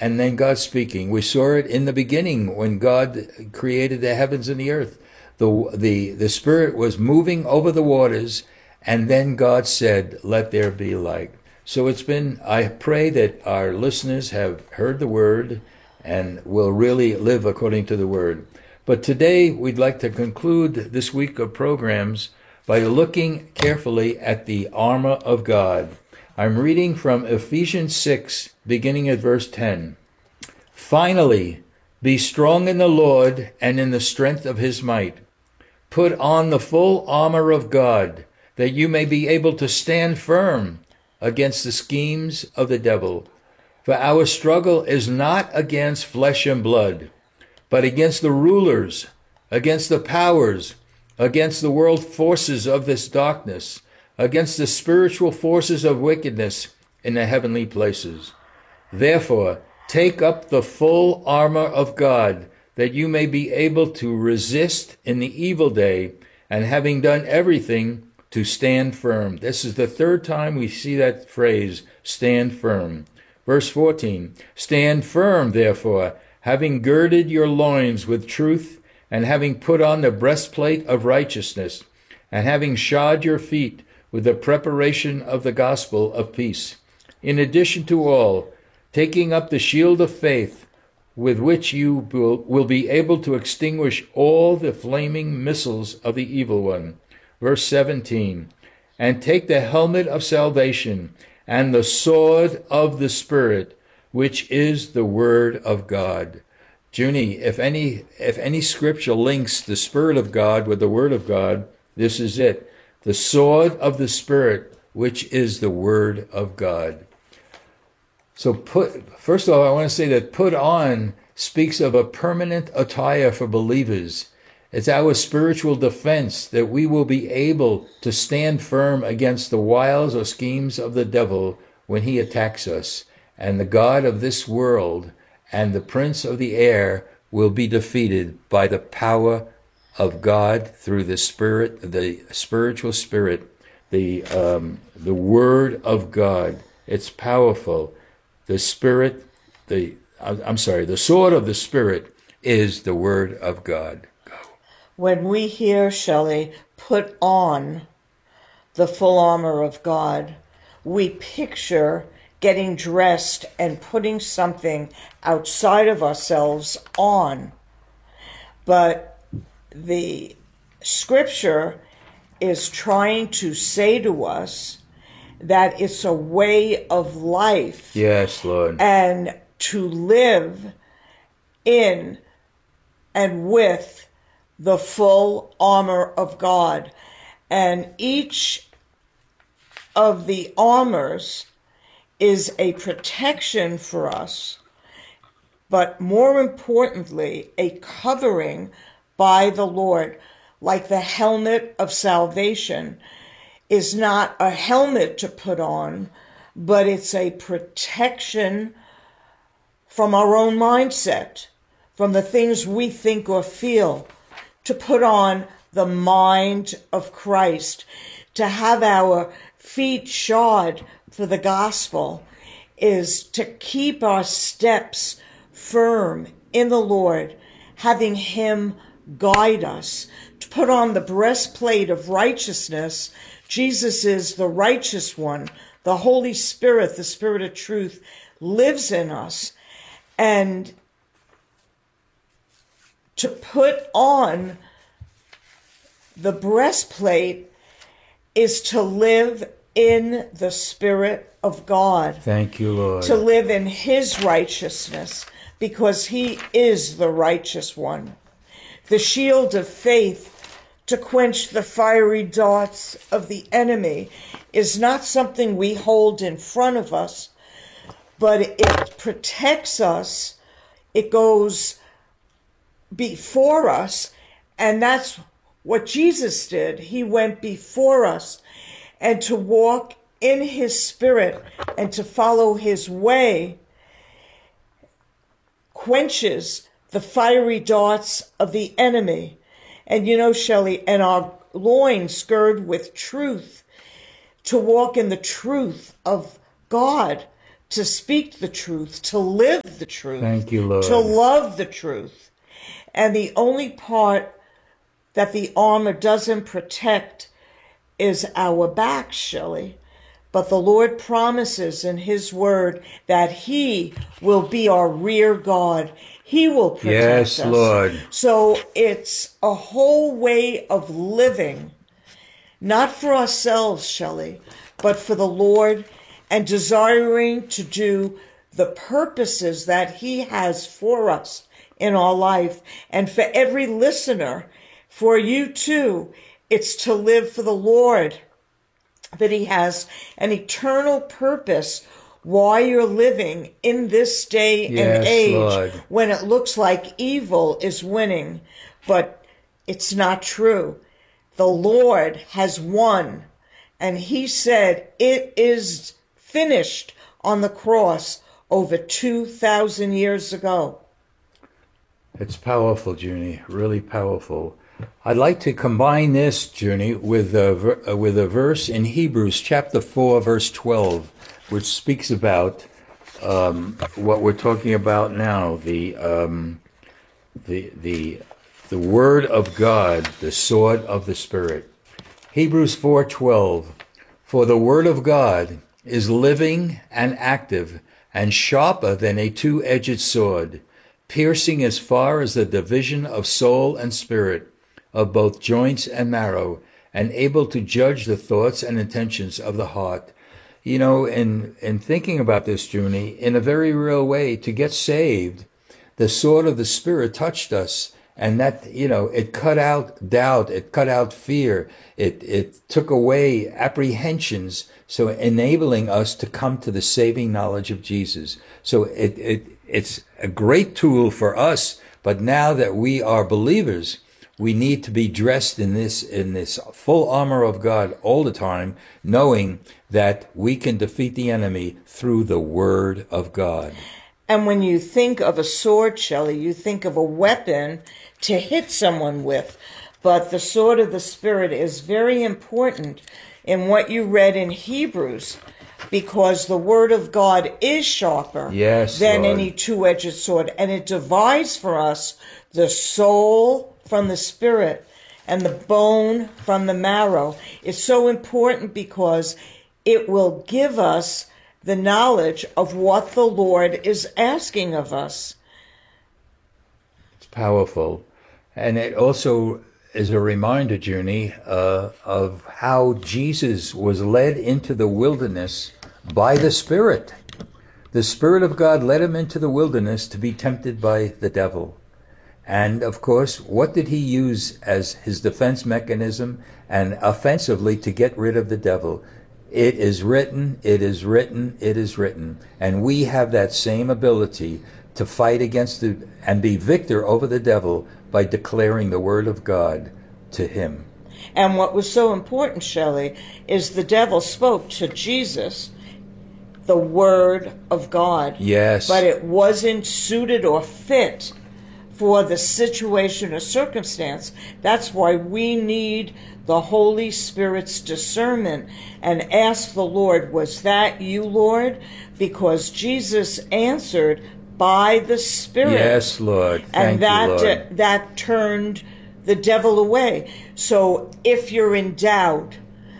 and then God speaking. We saw it in the beginning when God created the heavens and the earth. The Spirit was moving over the waters, and then God said, "Let there be light." So I pray that our listeners have heard the word and will really live according to the word. But today we'd like to conclude this week of programs by looking carefully at the armor of God. I'm reading from Ephesians 6, beginning at verse 10. "Finally, be strong in the Lord and in the strength of his might. Put on the full armor of God, that you may be able to stand firm against the schemes of the devil. For our struggle is not against flesh and blood, but against the rulers, against the powers, against the world forces of this darkness, against the spiritual forces of wickedness in the heavenly places. Therefore, take up the full armor of God, that you may be able to resist in the evil day, and having done everything, to stand firm." This is the third time we see that phrase, stand firm. Verse 14, "Stand firm, therefore, having girded your loins with truth, and having put on the breastplate of righteousness, and having shod your feet with the preparation of the gospel of peace. In addition to all, taking up the shield of faith, with which you will be able to extinguish all the flaming missiles of the evil one." Verse 17, "And take the helmet of salvation and the sword of the Spirit, which is the word of God." Junie, if any scripture links the Spirit of God with the word of God, this is it. The sword of the Spirit, which is the word of God. So first of all, I want to say that put on speaks of a permanent attire for believers. It's our spiritual defense that we will be able to stand firm against the wiles or schemes of the devil when he attacks us. And the God of this world and the prince of the air will be defeated by the power of God through the Spirit, the spiritual spirit, the word of God. It's powerful. The sword of the Spirit is the word of God. Go. When we hear, Shelley, put on the full armor of God, we picture getting dressed and putting something outside of ourselves on. But the scripture is trying to say to us that it's a way of life. Yes, Lord. And to live in and with the full armor of God. And each of the armors is a protection for us, but more importantly, a covering by the Lord. Like the helmet of salvation is not a helmet to put on, but it's a protection from our own mindset, from the things we think or feel, to put on the mind of Christ, to have our feet shod for the gospel, is to keep our steps firm in the Lord, having him guide us, to put on the breastplate of righteousness. Jesus is the righteous one. The Holy Spirit, the Spirit of truth, lives in us. And to put on the breastplate is to live in the Spirit of God. Thank you, Lord. To live in his righteousness, because he is the righteous one. The shield of faith, to quench the fiery darts of the enemy, is not something we hold in front of us, but it protects us. It goes before us, and that's what Jesus did. He went before us, and to walk in his Spirit and to follow his way quenches the fiery darts of the enemy. And you know, Shelley, and our loins girded with truth, to walk in the truth of God, to speak the truth, to live the truth, Thank you, Lord. to love the truth. And the only part that the armor doesn't protect is our back, Shelley. But the Lord promises in his word that he will be our rear guard. He will protect Yes, us. Lord. So it's a whole way of living, not for ourselves, Shelley, but for the Lord, and desiring to do the purposes that he has for us in our life. And for every listener, for you too, it's to live for the Lord, that he has an eternal purpose while you're living in this day and Yes, age, Lord. when it looks like evil is winning, but it's not true. The Lord has won, and he said it is finished on the cross over 2,000 years ago. It's powerful, Junie, really powerful. I'd like to combine this, Junie, with a verse in Hebrews chapter 4, verse 12, which speaks about what we're talking about now, the word of God, the sword of the Spirit. Hebrews 4:12, for the word of God is living and active and sharper than a two-edged sword, piercing as far as the division of soul and spirit, of both joints and marrow, and able to judge the thoughts and intentions of the heart. You know, in thinking about this, Junie, in a very real way, to get saved, the sword of the Spirit touched us, and that, you know, it cut out doubt, it cut out fear, it took away apprehensions, so enabling us to come to the saving knowledge of Jesus. So it's a great tool for us, but now that we are believers, we need to be dressed in this full armor of God all the time, knowing that we can defeat the enemy through the word of God. And when you think of a sword, Shelley, you think of a weapon to hit someone with. But the sword of the Spirit is very important in what you read in Hebrews, because the word of God is sharper than Lord. any two-edged sword. And it divides for us the soul from the spirit and the bone from the marrow. It's so important because it will give us the knowledge of what the Lord is asking of us. It's powerful. And it also is a reminder, Junie, of how Jesus was led into the wilderness by the Spirit. The Spirit of God led him into the wilderness to be tempted by the devil. And, of course, what did he use as his defense mechanism and offensively to get rid of the devil? It is written, it is written, it is written. And we have that same ability to fight against it and be victor over the devil by declaring the word of God to him. And what was so important, Shelley, is the devil spoke to Jesus the word of God. Yes. But it wasn't suited or fit for the situation or circumstance. That's why we need the Holy Spirit's discernment and ask the Lord, was that you, Lord? Because Jesus answered by the Spirit. Yes, Lord. Thank and that, you, Lord. that turned the devil away. So if you're in doubt,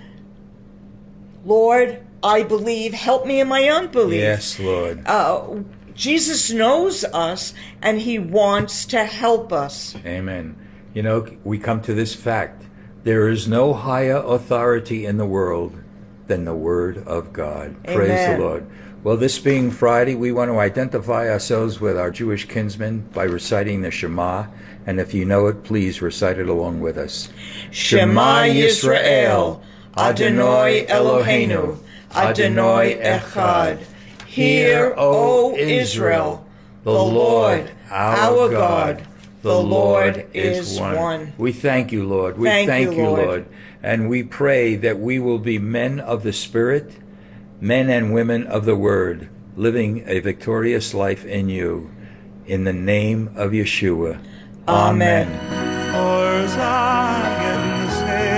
Lord, I believe, help me in my unbelief. Yes, Lord. Jesus knows us, and he wants to help us. Amen. You know, we come to this fact. There is no higher authority in the world than the Word of God. Amen. Praise the Lord. Well, this being Friday, we want to identify ourselves with our Jewish kinsmen by reciting the Shema. And if you know it, please recite it along with us. Shema Yisrael, Adonai Eloheinu, Adonai Echad. Hear, O Israel, the Lord, our God, the Lord is one. We thank you, Lord. We thank you, Lord. And we pray that we will be men of the Spirit, men and women of the Word, living a victorious life in you. In the name of Yeshua. Amen.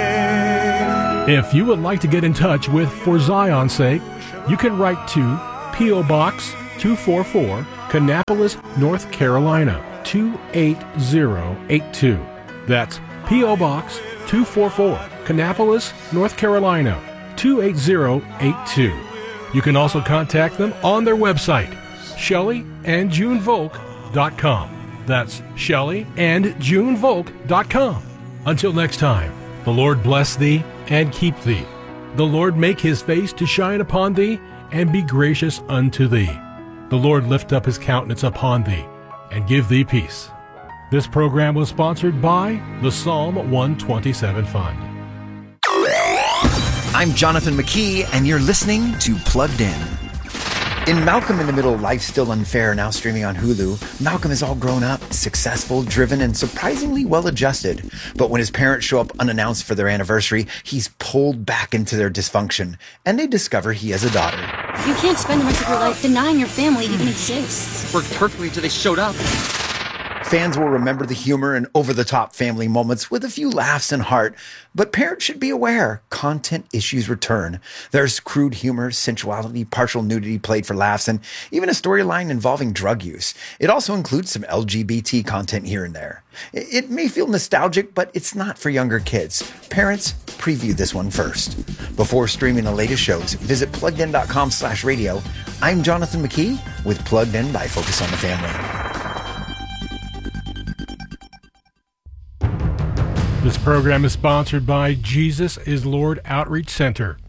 If you would like to get in touch with For Zion's Sake, you can write to P.O. Box 244, Kannapolis, North Carolina 28082. That's P.O. Box 244, Kannapolis, North Carolina 28082. You can also contact them on their website, ShellyandJuneVolk.com. That's ShellyandJuneVolk.com. Until next time, the Lord bless thee and keep thee. The Lord make his face to shine upon thee and be gracious unto thee. The Lord lift up his countenance upon thee and give thee peace. This program was sponsored by the Psalm 127 Fund. I'm Jonathan McKee, and you're listening to Plugged In. In Malcolm in the Middle, Life's Still Unfair, now streaming on Hulu, Malcolm is all grown up, successful, driven, and surprisingly well-adjusted. But when his parents show up unannounced for their anniversary, he's pulled back into their dysfunction, and they discover he has a daughter. You can't spend the rest of your life denying your family even exists. Worked perfectly until they showed up. Fans will remember the humor and over-the-top family moments with a few laughs and heart, but parents should be aware content issues return. There's crude humor, sensuality, partial nudity played for laughs, and even a storyline involving drug use. It also includes some LGBT content here and there. It may feel nostalgic, but it's not for younger kids. Parents, preview this one first. Before streaming the latest shows, visit pluggedin.com/radio. I'm Jonathan McKee with Plugged In by Focus on the Family. This program is sponsored by Jesus is Lord Outreach Center.